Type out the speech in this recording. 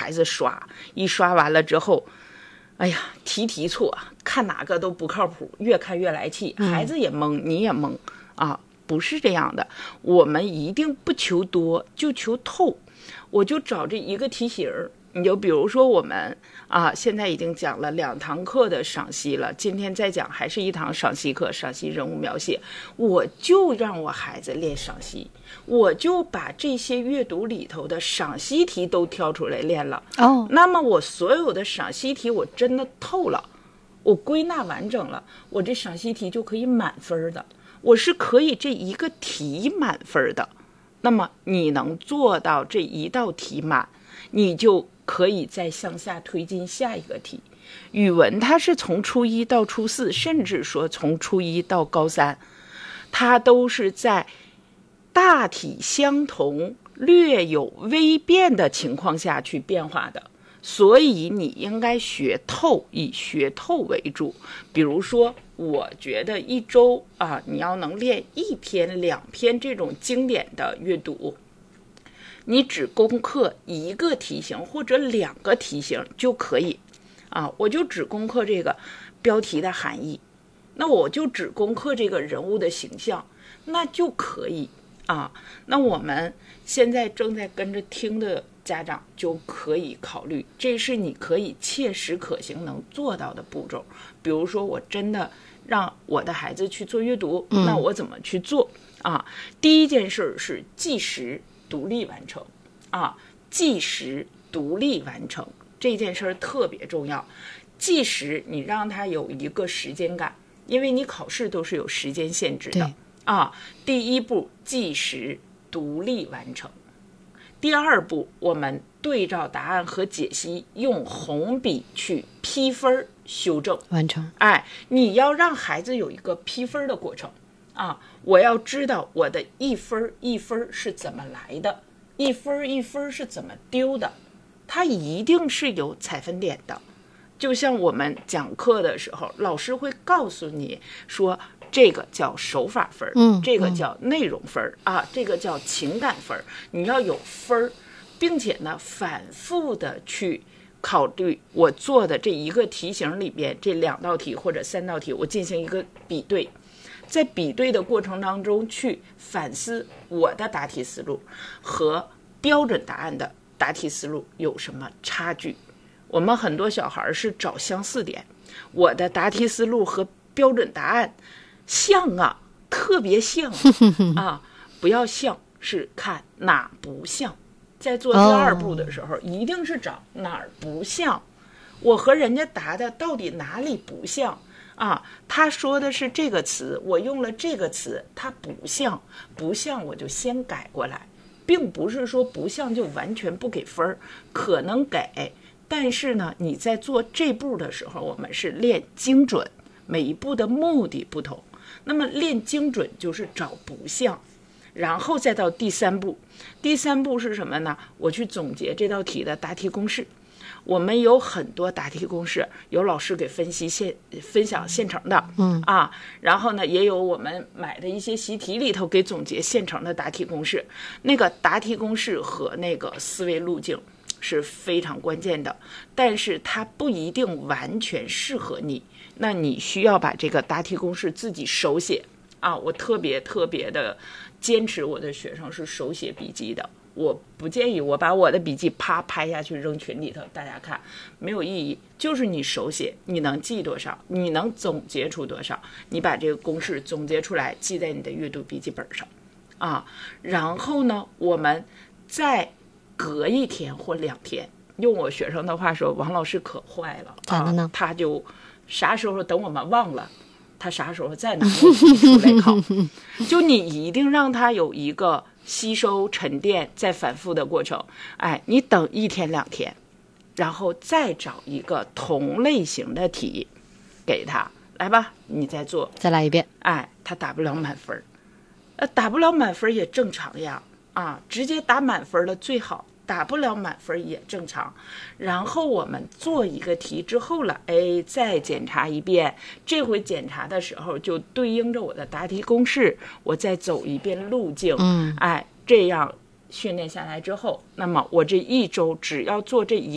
孩子刷，一刷完了之后，哎呀，题错，看哪个都不靠谱，越看越来气，孩子也懵，你也懵啊。不是这样的，我们一定不求多，就求透。我就找这一个题型，你就比如说我们现在已经讲了2堂课的赏析了，今天再讲还是1堂赏析课，赏析人物描写，我就让我孩子练赏析，我就把这些阅读里头的赏析题都挑出来练了。那么我所有的赏析题我真的透了，我归纳完整了，我这赏析题就可以满分的，我是可以这一个题满分的。那么你能做到这一道题满，你就可以再向下推进下一个题。语文它是从初1到初4，甚至说从初1到高3，它都是在大体相同、略有微变的情况下去变化的。所以你应该学透，以学透为主。比如说我觉得1周你要能练1篇2篇这种经典的阅读，你只攻克1个题型或者2个题型就可以我就只攻克这个标题的含义，那我就只攻克这个人物的形象，那就可以那我们现在正在跟着听的家长就可以考虑，这是你可以切实可行能做到的步骤。比如说我真的让我的孩子去做阅读，那我怎么去做第一件事是计时独立完成计时独立完成这件事特别重要。计时你让他有一个时间感，因为你考试都是有时间限制的第一步计时独立完成。第2步，我们对照答案和解析，用红笔去批分修正完成。 你要让孩子有一个批分的过程我要知道我的1分1分是怎么来的，1分1分是怎么丢的，它一定是有采分点的。就像我们讲课的时候，老师会告诉你说这个叫手法分，这个叫内容分这个叫情感分，你要有分，并且呢反复的去考虑我做的这一个题型里边这2道题或者3道题，我进行一个比对，在比对的过程当中去反思我的答题思路和标准答案的答题思路有什么差距。我们很多小孩是找相似点，我的答题思路和标准答案像特别像不要像，是看哪不像。在做第2步的时候一定是找哪儿不像，我和人家答的到底哪里不像他说的是这个词，我用了这个词，它不像，不像我就先改过来，并不是说不像就完全不给分，可能给，但是呢你在做这步的时候，我们是练精准，每一步的目的不同。那么练精准就是找不像，然后再到第3步。第3步是什么呢？我去总结这道题的答题公式。我们有很多答题公式，有老师给分享现成的然后呢也有我们买的一些习题里头给总结现成的答题公式。那个答题公式和那个思维路径是非常关键的，但是它不一定完全适合你，那你需要把这个答题公式自己手写我特别的坚持我的学生是手写笔记的，我不建议我把我的笔记啪拍下去扔群里头，大家看没有意义。就是你手写，你能记多少，你能总结出多少，你把这个公式总结出来，记在你的阅读笔记本上然后呢我们再隔1天或2天，用我学生的话说，王老师可坏了咋的呢他就啥时候等我们忘了，他啥时候再拿出来考就你一定让他有一个吸收沉淀再反复的过程。你等1天2天，然后再找一个同类型的题给他来吧，你再做， 再来一遍。 他打不了满分，打不了满分也正常呀直接打满分了最好，打不了满分也正常。然后我们做一个题之后了，再检查一遍，这回检查的时候就对应着我的答题公式，我再走一遍路径这样训练下来之后，那么我这1周只要做这